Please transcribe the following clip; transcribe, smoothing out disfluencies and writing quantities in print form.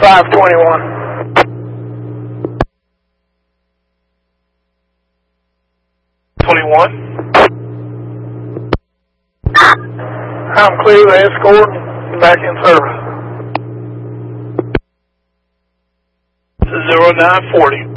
521. I'm clear of the escort and back in service. 0940.